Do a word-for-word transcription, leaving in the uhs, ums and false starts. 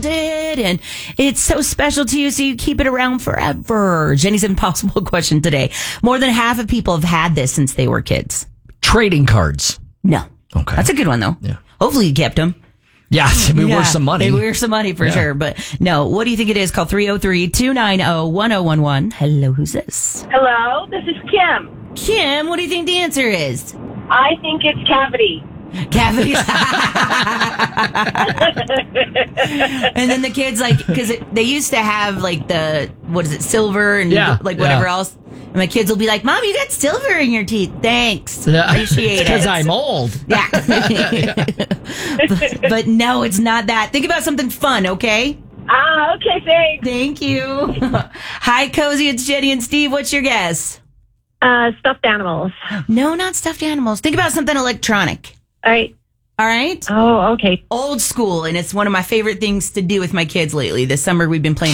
it, and it's so special to you, so you keep it around forever. Jenny's impossible question today. More than half of people have had this since they were kids. Trading cards. No. Okay. That's a good one, though. Yeah. Hopefully you kept them. Yeah, we yeah, worth some money. They worth some money for yeah. sure. But no, what do you think it is? Call three oh three, two nine oh, one oh one one. Hello, who's this? Hello, this is Kim. Kim, what do you think the answer is? I think it's cavity. Cavity. And then the kids, like, because they used to have, like, the, what is it, silver and, yeah, like, whatever yeah. else. And my kids will be like, Mom, you got silver in your teeth. Thanks. Yeah. Appreciate it. Because I'm old. Yeah. but, but no, it's not that. Think about something fun, okay? Ah, okay, thanks. Thank you. Hi, Cozy. It's Jenny and Steve. What's your guess? Uh, stuffed animals. No, not stuffed animals. Think about something electronic. All right. All right? Oh, okay. Old school, and it's one of my favorite things to do with my kids lately. This summer we've been playing